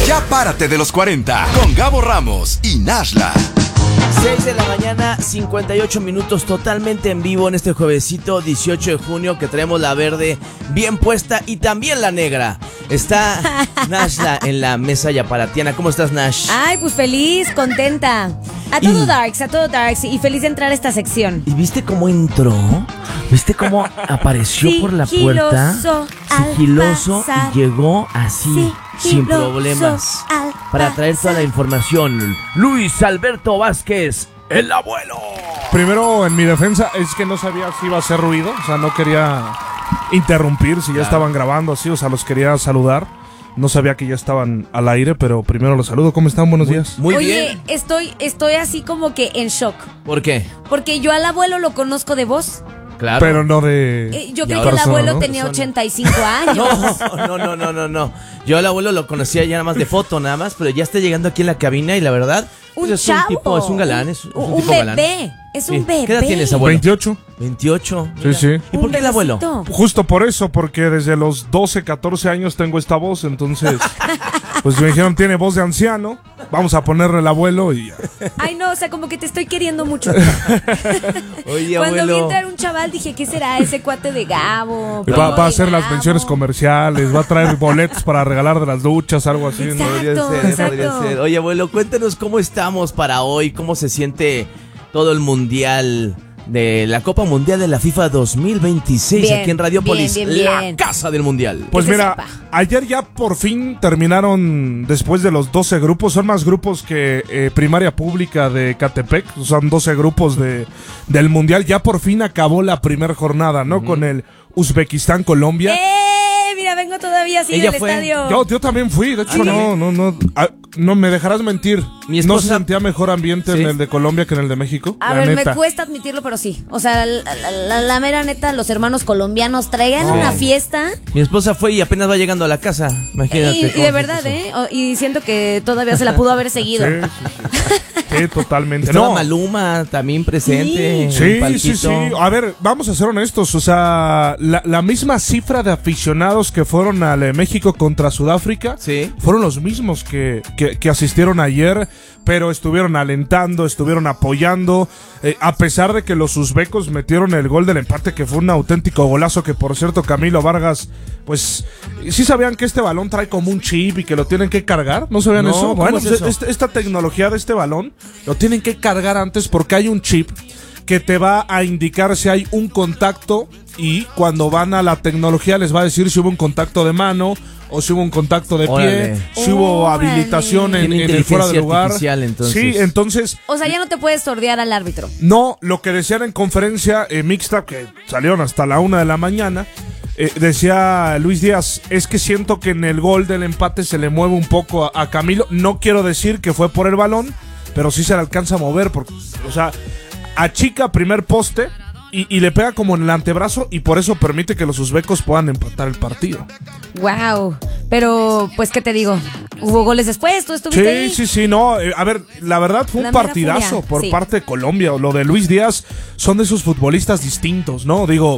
Ya párate de los 40 con Gabo Ramos y Nashla. 6 de la mañana, 58 minutos, totalmente en vivo en este juevesito 18 de junio, que traemos la verde bien puesta y también la negra. Está Nashla en la mesa yaparatiana. ¿Cómo estás, Nash? Ay, pues feliz, contenta. A todo Darks, y feliz de entrar a esta sección. ¿Y viste cómo entró? ¿Viste cómo apareció por la puerta? Sigiloso, y llegó así, sin problemas, para traer toda la información. Luis Alberto Vázquez, el abuelo. Primero, en mi defensa, es que no sabía si iba a hacer ruido. O sea, no quería interrumpir si ya estaban grabando así. O sea, los quería saludar. No sabía que ya estaban al aire, pero primero los saludo. ¿Cómo están? Buenos días. Muy Oye, bien. estoy así como que en shock. ¿Por qué? Porque yo al abuelo lo conozco de voz. Claro. Pero no de... Yo creí ahora que el abuelo ¿no? tenía 85 años. No. Yo al abuelo lo conocía ya nada más de foto, nada más, pero ya está llegando aquí en la cabina y la verdad, Un pues chavo. es un galán, es un tipo bebé. galán. Es Sí. un bebé. ¿Qué edad tienes, abuelo? 28. 28. Sí, sí. ¿Y por qué el abuelo? bebecito. Justo por eso, porque desde los 12, 14 años tengo esta voz. Entonces, pues me dijeron, tiene voz de anciano. Vamos a ponerle el abuelo y ya. Ay, no, o sea, como que te estoy queriendo mucho. Oye, Cuando vi abuelo. entrar un chaval, dije, ¿qué será ese cuate de Gabo? Va a hacer las Gabo. menciones comerciales, va a traer boletos para regalar de las duchas, algo así, ¿no? Exacto. Podría ser. Oye, abuelo, cuéntanos cómo estamos para hoy, cómo se siente todo el mundial de la Copa Mundial de la FIFA 2026 Bien, aquí en Radiopolis, bien. la casa del mundial. Pues Que se mira, sepa. ayer ya por fin terminaron, después de los 12 grupos, son más grupos que primaria pública de Catepec, son 12 grupos del Mundial, ya por fin acabó la primera jornada, ¿no? Con el Uzbekistán-Colombia. Mira, vengo todavía así Ella del fue. estadio. Yo también fui, de hecho ¿sí? no me dejarás mentir. Mi ¿No se esposa- sentía mejor ambiente ¿Sí? en el de Colombia que en el de México? A La ver, neta. me cuesta admitirlo, pero sí. O sea, la mera neta, los hermanos colombianos traigan Sí. una fiesta. Mi esposa fue y apenas va llegando a la casa, imagínate. Y cómo de se verdad, puso. Y siento que todavía se la pudo haber seguido. Sí, totalmente. Estaba No. Maluma también presente. en el Sí, palquito. sí. A ver, vamos a ser honestos. O sea, la misma cifra de aficionados que fueron al México contra Sudáfrica Sí. fueron los mismos que asistieron ayer, pero estuvieron alentando, estuvieron apoyando, a pesar de que los uzbecos metieron el gol del empate, que fue un auténtico golazo, que por cierto Camilo Vargas, pues, ¿sí sabían que este balón trae como un chip y que lo tienen que cargar? ¿No sabían No, eso? ¿cómo Bueno, es pues, eso? esta tecnología de este balón lo tienen que cargar antes porque hay un chip que te va a indicar si hay un contacto, y cuando van a la tecnología les va a decir si hubo un contacto de mano o si hubo un contacto de Órale. pie, si hubo Órale. habilitación en Tiene el fuera de inteligencia lugar. artificial, entonces. Sí, entonces O sea, ya no te puedes sordear al árbitro. no, lo que decían en conferencia mixta, que salieron hasta la 1 de la mañana, decía Luis Díaz, es que siento que en el gol del empate se le mueve un poco a Camilo. No quiero decir que fue por el balón, pero sí se le alcanza a mover, porque, o sea, achica primer poste y le pega como en el antebrazo, y por eso permite que los uzbecos puedan empatar el partido. Wow. Pero, pues, ¿qué te digo? ¿Hubo goles después? ¿Tú estuviste ahí? Sí, no. A ver, la verdad fue La un mera partidazo furia, por sí. parte de Colombia. Lo de Luis Díaz son de esos futbolistas distintos, ¿no? Digo,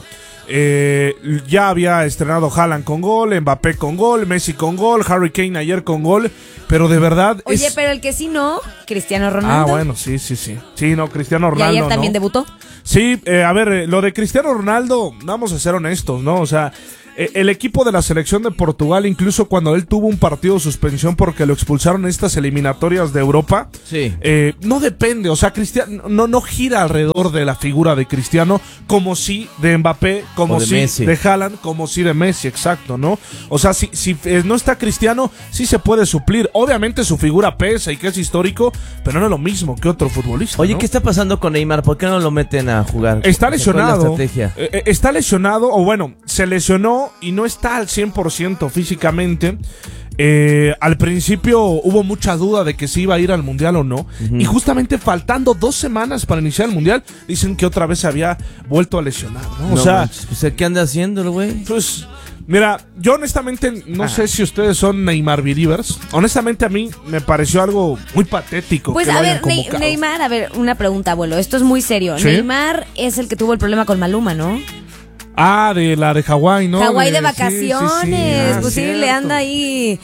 ya había estrenado Haaland con gol, Mbappé con gol, Messi con gol, Harry Kane ayer con gol, pero de verdad Oye, es... pero el que sí no, Cristiano Ah, Ronaldo. bueno, sí. Sí, no, Cristiano Y Ronaldo, ayer también ¿no? debutó. Sí, a ver, lo de Cristiano Ronaldo, vamos a ser honestos, ¿no? O sea, el equipo de la selección de Portugal, incluso cuando él tuvo un partido de suspensión porque lo expulsaron en estas eliminatorias de Europa, Sí. no depende, o sea, Cristiano no gira alrededor de la figura de Cristiano, como si de Mbappé, como O de si Messi. de Haaland, como si de Messi, exacto, ¿no? O sea, si no está Cristiano, sí se puede suplir. Obviamente su figura pesa y que es histórico, pero no es lo mismo que otro futbolista. Oye, ¿no? ¿qué está pasando con Neymar? ¿Por qué no lo meten a jugar? Está ¿Cuál es lesionado. la estrategia? Está lesionado, o bueno, se lesionó y no está al 100% físicamente. Al principio hubo mucha duda de que si iba a ir al Mundial o no. Y justamente faltando 2 semanas para iniciar el Mundial, dicen que otra vez se había vuelto a lesionar, ¿no? No O sea, manches, pues, ¿qué anda haciendo el güey? pues... Mira, yo honestamente no sé si ustedes son Neymar believers. Honestamente a mí me pareció algo muy patético. Pues que lo a hayan ver, convocado. Neymar, a ver, una pregunta, abuelo. Esto es muy serio. ¿Sí? Neymar es el que tuvo el problema con Maluma, ¿no? Ah, de la de Hawái, ¿no? Hawái de sí, vacaciones. sí, sí. Pues sí, cierto. le anda ahí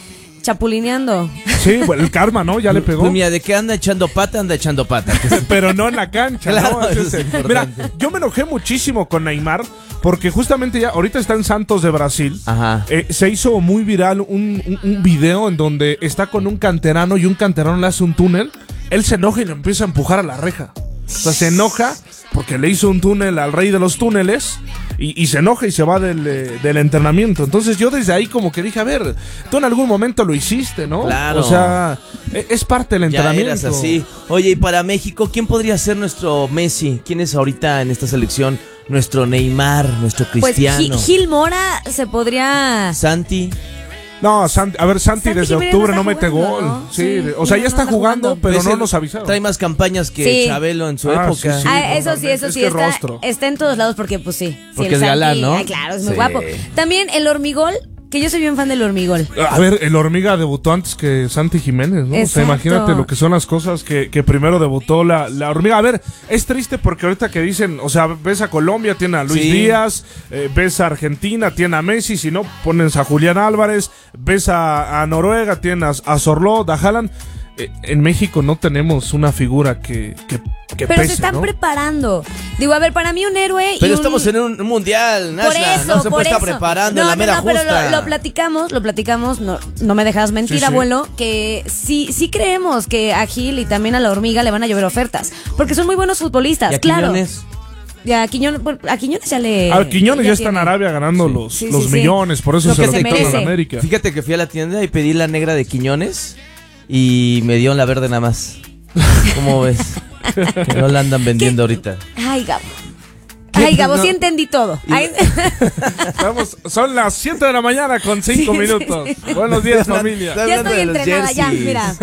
chapulineando. Sí, bueno, el karma, ¿no? Ya le pegó. Pues mira, de que anda echando pata. Pero no en la cancha, Claro, ¿no? eso es Mira, importante. yo me enojé muchísimo con Neymar porque justamente ya ahorita está en Santos de Brasil. Ajá. Se hizo muy viral un video en donde está con un canterano y un canterano le hace un túnel. Él se enoja y lo empieza a empujar a la reja. O sea, se enoja porque le hizo un túnel al rey de los túneles y se enoja y se va del entrenamiento. Entonces yo desde ahí como que dije, a ver, tú en algún momento lo hiciste, ¿no? Claro. O sea, es parte del Ya entrenamiento. eras así. Oye, y para México, ¿quién podría ser nuestro Messi? ¿Quién es ahorita en esta selección nuestro Neymar, nuestro Pues Cristiano? Gil Mora se podría... Santi. No, Santi Santi desde Jiménez octubre no no está mete jugando, gol. ¿no? Sí, Sí, o sea, ya no está anda jugando, jugando. pero Pues no él nos avisaron. Trae más campañas que Sí. Chabelo en su Ah, época. sí, sí. Eso sí, Es que rostro. está en todos lados porque pues sí. Porque sí, es el galán, Santi, ¿no? Ay, claro, es muy Sí. guapo. También el Hormigol, que yo soy bien fan del Hormigol. A ver, el Hormiga debutó antes que Santi Jiménez, ¿no? O sea, Exacto. imagínate lo que son las cosas que primero debutó la Hormiga. A ver, es triste porque ahorita que dicen, o sea, ves a Colombia, tiene a Luis Sí. Díaz, ves a Argentina, tiene a Messi, si no, pones a Julián Álvarez, ves a Noruega, tienes a Sorlot, a Haaland. En México no tenemos una figura que Pero pese, se están ¿no? preparando. Digo, a ver, para mí un héroe Pero y un... estamos en un mundial, Por Nasha. eso, No se por puede estar eso. preparando en la mera pero justa. lo platicamos, no me dejas mentir, Sí, sí. abuelo, que sí creemos que a Gil y también a la Hormiga le van a llover ofertas, porque son muy buenos futbolistas, ¿Y a claro. Quiñones? Y a Quiñones ya le... Al Quiñones ya está en tiene. Arabia ganando Sí. los Sí, sí, sí. millones, por eso Lo se que lo se quitaron a merece. la América. Fíjate que fui a la tienda y pedí la negra de Quiñones y me dio la verde nada más. ¿Cómo ves? Que no la andan vendiendo ahorita. Ay, Gabo, sí entendí todo. Ay, Son las 7 de la mañana con 5 minutos. Buenos días, familia. ya estoy entrenada, ya, mira.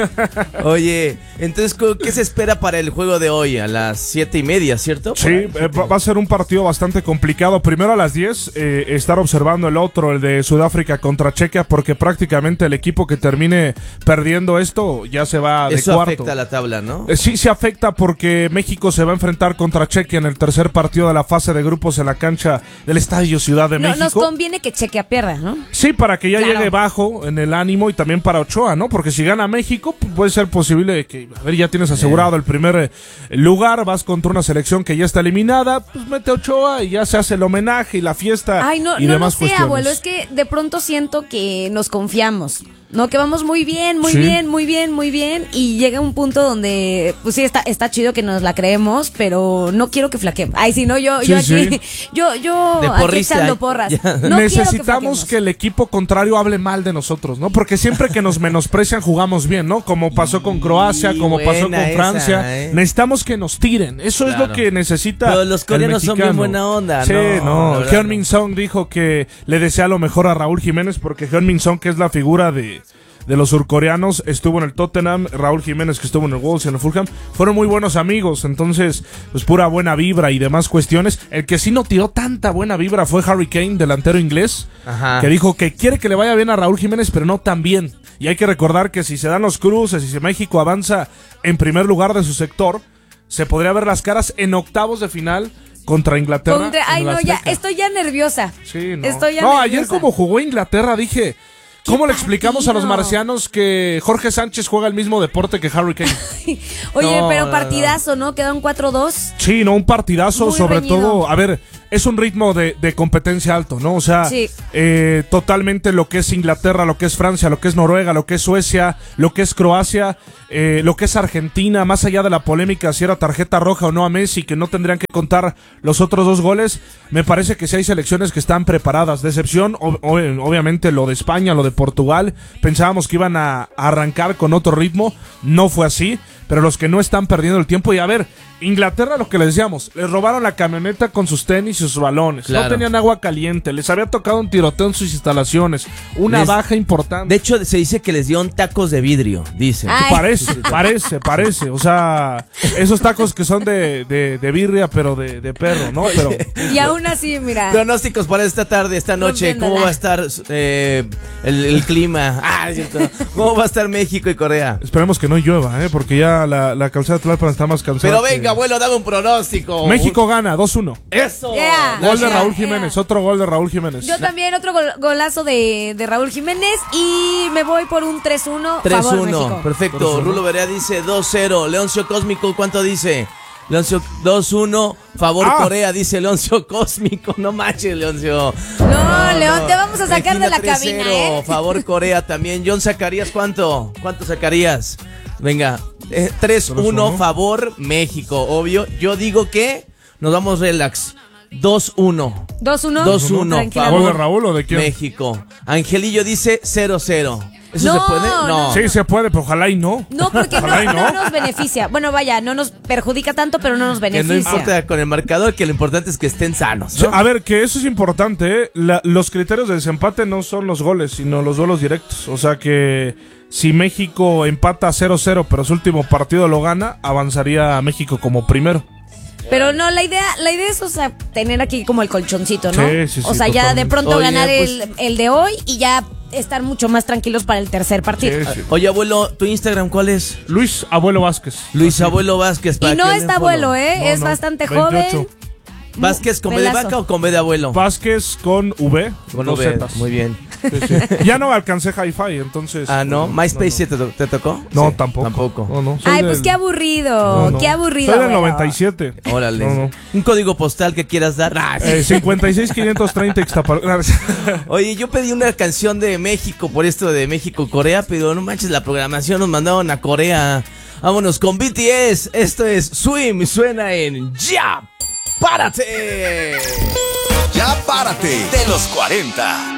Oye, entonces, ¿qué se espera para el juego de hoy? A las 7:30, ¿cierto? Sí, va a ser un partido bastante complicado. Primero a las 10, estar observando el otro, el de Sudáfrica contra Chequia, porque prácticamente el equipo que termine perdiendo esto ya se va de Eso cuarto. afecta a la tabla, ¿no? Sí, se afecta porque México se va a enfrentar contra Chequia en el tercer partido de la fase de grupos en la cancha del Estadio Ciudad de México. Nos conviene que Chequia pierda, ¿no? Sí, para que ya Claro. llegue bajo en el ánimo y también para Ochoa, ¿no? Porque si gana México, puede ser posible que, a ver, ya tienes asegurado el primer lugar, vas contra una selección que ya está eliminada, pues mete a Ochoa y ya se hace el homenaje y la fiesta Ay, no, y no demás sé, cuestiones. abuelo, es que de pronto siento que nos confiamos. No, que vamos muy bien, Sí. muy bien. Y llega un punto donde, pues sí, está chido que nos la creemos, pero no quiero que flaquemos. Ay, si no, yo Sí, aquí, sí. yo De aquí porrista, echando porras. ya. No Necesitamos quiero que el equipo contrario hable mal de nosotros, ¿no? Porque siempre que nos menosprecian jugamos bien, ¿no? Como pasó con Croacia, como pasó con buena esa, Francia. Necesitamos que nos tiren. Eso es Claro. lo que necesita. Pero los coreanos el son bien mexicano. buena onda, Sí, no, la verdad Heung no. Min Son dijo que le desea lo mejor a Raúl Jiménez porque Heung Min Son, que es la figura de los surcoreanos, estuvo en el Tottenham. Raúl Jiménez, que estuvo en el Wolves y en el Fulham, fueron muy buenos amigos. Entonces, pues pura buena vibra y demás cuestiones. El que sí no tiró tanta buena vibra fue Harry Kane, delantero inglés, Ajá. que dijo que quiere que le vaya bien a Raúl Jiménez, pero no tan bien. Y hay que recordar que si se dan los cruces y si México avanza en primer lugar de su sector, se podría ver las caras en octavos de final contra Inglaterra. Ay, en el no, ya, Azteca. estoy ya nerviosa. Sí, no. Estoy ya No, nerviosa. ayer como jugó Inglaterra dije, ¿cómo le explicamos a los partido? marcianos que Jorge Sánchez juega el mismo deporte que Harry Kane? Oye, No, pero no, partidazo, ¿no? Quedaron 4-2. Sí, no, un partidazo, Muy sobre reñido. todo, a ver, es un ritmo de competencia alto, ¿no? O sea, Sí. totalmente lo que es Inglaterra, lo que es Francia, lo que es Noruega, lo que es Suecia, lo que es Croacia, lo que es Argentina, más allá de la polémica si era tarjeta roja o no a Messi, que no tendrían que contar los otros 2 goles, me parece que sí hay selecciones que están preparadas. De excepción, obviamente, lo de España, lo de Portugal, pensábamos que iban a arrancar con otro ritmo, no fue así, pero los que no están perdiendo el tiempo, y a ver, Inglaterra, lo que les decíamos, les robaron la camioneta con sus tenis y sus balones, Claro. no tenían agua caliente, les había tocado un tiroteo en sus instalaciones, una baja importante. De hecho, se dice que les dieron tacos de vidrio, dicen. Ay. Parece, o sea, esos tacos que son de birria, pero de perro, ¿no? Pero Y aún así, mira. Pronósticos para esta tarde, esta noche. Rompiéndola. ¿Cómo va a estar el clima? Es cierto. ¿Cómo va a estar México y Corea? esperemos que no llueva, porque ya la calzada de Tlalpan está más cansada. Pero que- venga, abuelo, dame un pronóstico. México gana 2-1. ¡Eso! ¡Eh! Corea. Gol de Raúl Jiménez, otro gol de Raúl Jiménez. Yo también, otro golazo de Raúl Jiménez. Y me voy por un 3-1. 3-1, favor México. perfecto. 3-1. Rulo Berea dice 2-0. Leoncio Cósmico, ¿cuánto dice? Leoncio 2-1, favor Corea, dice Leoncio Cósmico. No manches, Leoncio. No, León, te vamos a sacar de la 3-0, cabina, ¿eh? Favor Corea también. John Zacarías, ¿cuánto? ¿Cuánto sacarías? Venga, 3-1, favor México, obvio. Yo digo que nos vamos relax. 2-1. 2-1. 2-1. Tranquila. ¿Gol de Raúl o de quién? México. Angelillo dice 0-0. ¿Eso No, se puede? No. Sí, se puede, pero ojalá y no. No, porque Ojalá y no nos beneficia. Bueno, vaya, no nos perjudica tanto, pero no nos Que beneficia. no importa con el marcador, que lo importante es que estén sanos, Sí, ¿no? a ver, que eso es importante, ¿eh? Los criterios de desempate no son los goles, sino los duelos directos. O sea que si México empata 0-0, pero su último partido lo gana, avanzaría a México como primero. Pero no, la idea es, o sea, tener aquí como el colchoncito, ¿no? Sí, sí, sí, o sea, ya de totalmente. pronto Oye, ganar pues- el de hoy y ya estar mucho más tranquilos para el tercer partido. Sí. Oye, abuelo, ¿tu Instagram cuál es? Luis Abuelo Vázquez. Luis Abuelo Vázquez. para Y no que le den está follow. abuelo, ¿eh? No, es no, bastante 28. joven. ¿Vázquez con B de Pelazo. vaca o con B de abuelo? Vázquez con V, Con dos V, Zetas. muy bien. Sí, sí. Ya no alcancé Hi-Fi, entonces. Ah, ¿no? ¿MySpace no. te tocó? No, Sí, tampoco. Tampoco. No, no. Soy Ay, pues del- qué aburrido, no, no. qué aburrido. Soy del abuelo. 97. Órale. No, no. ¿Un código postal que quieras dar? 56530 Ixtapaluca. Oye, yo pedí una canción de México por esto de México-Corea, pero no manches, la programación nos mandaron a Corea. Vámonos con BTS. Esto es Swim, suena en Ya. ¡Párate! Ya párate de los 40.